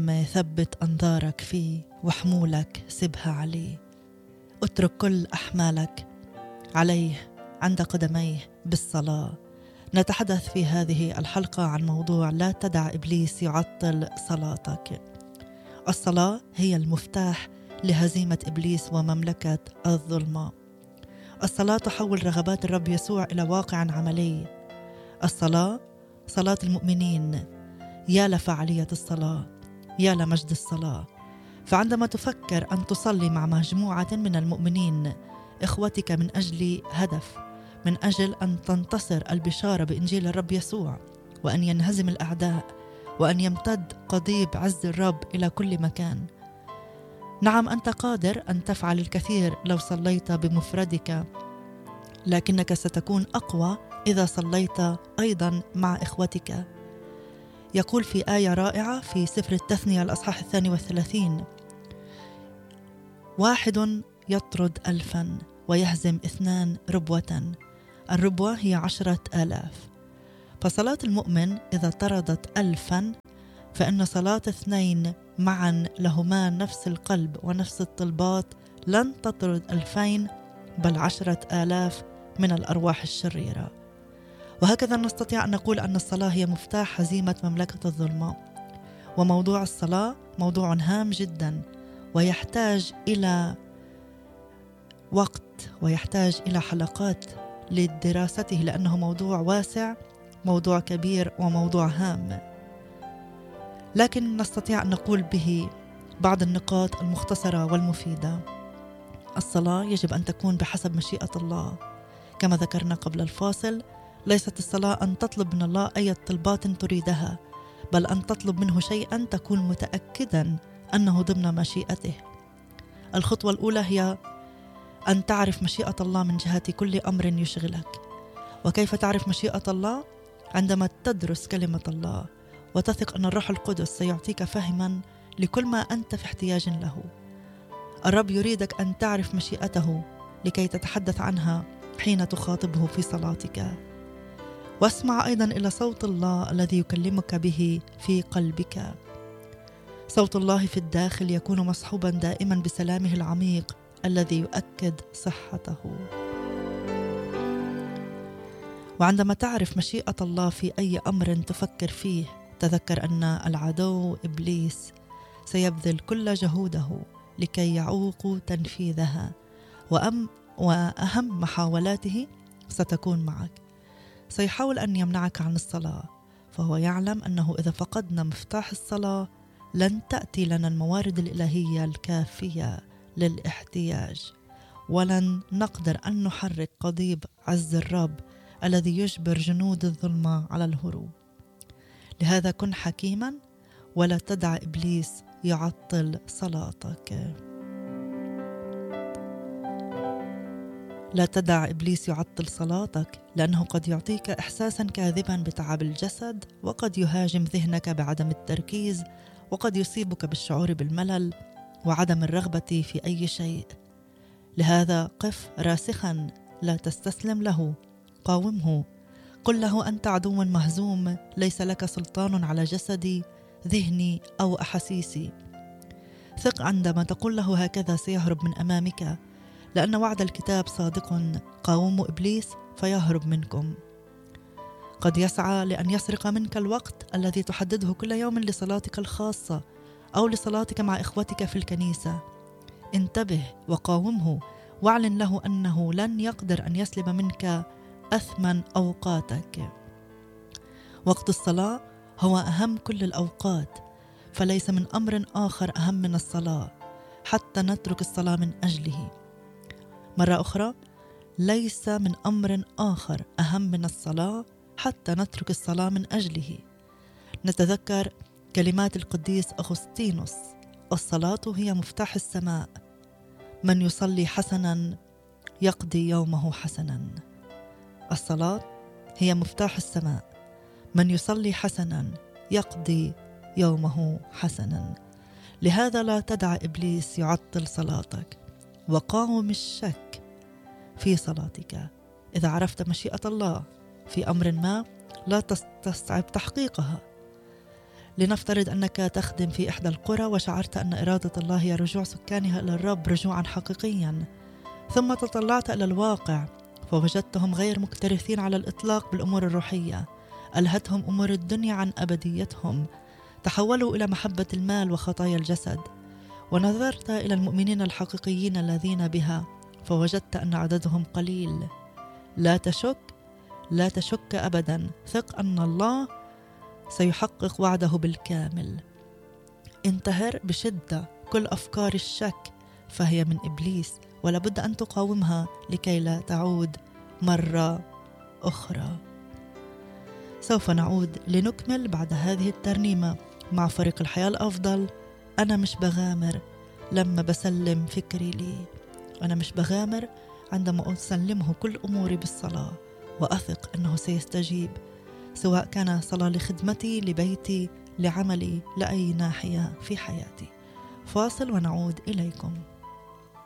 عم ثبت أنظارك فيه وحمولك سبها عليه. اترك كل أحمالك عليه عند قدميه بالصلاة. نتحدث في هذه الحلقة عن موضوع لا تدع إبليس يعطل صلاتك. الصلاة هي المفتاح لهزيمة إبليس ومملكة الظلمة. الصلاة تحول رغبات الرب يسوع إلى واقع عملي. الصلاة صلاة المؤمنين. يا لفعالية الصلاة، يا لمجد الصلاة. فعندما تفكر أن تصلي مع مجموعة من المؤمنين إخوتك من أجل هدف، من أجل أن تنتصر البشارة بإنجيل الرب يسوع، وأن ينهزم الأعداء، وأن يمتد قضيب عز الرب إلى كل مكان. نعم، أنت قادر أن تفعل الكثير لو صليت بمفردك، لكنك ستكون أقوى إذا صليت أيضا مع إخوتك. يقول في آية رائعة في سفر التثنية الأصحاح 32: 1 يطرد 1000 ويهزم 2 ربوة. الربوة هي 10,000. فصلاة المؤمن إذا طردت 1000 فإن صلاة 2 معا لهما نفس القلب ونفس الطلبات لن تطرد 2000 بل 10,000 من الأرواح الشريرة. وهكذا نستطيع أن نقول أن الصلاة هي مفتاح هزيمة مملكة الظلمة. وموضوع الصلاة موضوع هام جدا، ويحتاج إلى وقت ويحتاج إلى حلقات لدراسته، لأنه موضوع واسع، موضوع كبير، وموضوع هام. لكن نستطيع أن نقول به بعض النقاط المختصرة والمفيدة. الصلاة يجب أن تكون بحسب مشيئة الله. كما ذكرنا قبل الفاصل، ليست الصلاة أن تطلب من الله أي طلبات تريدها، بل أن تطلب منه شيئا تكون متأكدا أنه ضمن مشيئته. الخطوة الأولى هي أن تعرف مشيئة الله من جهة كل أمر يشغلك. وكيف تعرف مشيئة الله؟ عندما تدرس كلمة الله وتثق أن الروح القدس سيعطيك فهما لكل ما أنت في احتياج له. الرب يريدك أن تعرف مشيئته لكي تتحدث عنها حين تخاطبه في صلاتك. واسمع أيضا إلى صوت الله الذي يكلمك به في قلبك. صوت الله في الداخل يكون مصحوبا دائما بسلامه العميق الذي يؤكد صحته. وعندما تعرف مشيئة الله في أي أمر تفكر فيه، تذكر أن العدو إبليس سيبذل كل جهوده لكي يعوق تنفيذها، وأهم محاولاته ستكون معك. سيحاول أن يمنعك عن الصلاة، فهو يعلم أنه إذا فقدنا مفتاح الصلاة لن تأتي لنا الموارد الإلهية الكافية للاحتياج، ولن نقدر أن نحرك قضيب عز الرب الذي يجبر جنود الظلمة على الهروب. لهذا كن حكيما ولا تدع إبليس يعطل صلاتك. لا تدع إبليس يعطل صلاتك، لأنه قد يعطيك إحساسا كاذبا بتعب الجسد، وقد يهاجم ذهنك بعدم التركيز، وقد يصيبك بالشعور بالملل وعدم الرغبة في أي شيء. لهذا قف راسخا، لا تستسلم له، قاومه، قل له أنت عدو مهزوم، ليس لك سلطان على جسدي، ذهني أو أحاسيسي. ثق عندما تقول له هكذا سيهرب من أمامك، لأن وعد الكتاب صادق: قاوموا إبليس فيهرب منكم. قد يسعى لأن يسرق منك الوقت الذي تحدده كل يوم لصلاتك الخاصة أو لصلاتك مع إخوتك في الكنيسة. انتبه وقاومه، واعلن له أنه لن يقدر أن يسلب منك أثمن أوقاتك. وقت الصلاة هو أهم كل الأوقات، فليس من أمر آخر أهم من الصلاة حتى نترك الصلاة من أجله. مرة أخرى، ليس من أمر آخر أهم من الصلاة حتى نترك الصلاة من أجله. نتذكر كلمات القديس أغسطينوس: الصلاة هي مفتاح السماء، من يصلي حسنا يقضي يومه حسنا. الصلاة هي مفتاح السماء، من يصلي حسنا يقضي يومه حسنا. لهذا لا تدع إبليس يعطل صلاتك، وقاوم الشك في صلاتك. إذا عرفت مشيئة الله في أمر ما لا تستصعب تحقيقها، لنفترض أنك تخدم في إحدى القرى وشعرت أن إرادة الله هي رجوع سكانها إلى الرب رجوعا حقيقيا، ثم تطلعت إلى الواقع فوجدتهم غير مكترثين على الإطلاق بالأمور الروحية، ألهتهم أمور الدنيا عن أبديتهم، تحولوا إلى محبة المال وخطايا الجسد. ونظرت إلى المؤمنين الحقيقيين الذين بها فوجدت أن عددهم قليل. لا تشك أبدا، ثق أن الله سيحقق وعده بالكامل. انتهر بشدة كل أفكار الشك، فهي من إبليس ولابد أن تقاومها لكي لا تعود مرة أخرى. سوف نعود لنكمل بعد هذه الترنيمة مع فريق الحياة الأفضل. أنا مش بغامر لما بسلم فكري لي، أنا مش بغامر عندما أسلمه كل أموري بالصلاة وأثق أنه سيستجيب، سواء كان صلاة لخدمتي، لبيتي، لعملي، لأي ناحية في حياتي. فاصل ونعود إليكم.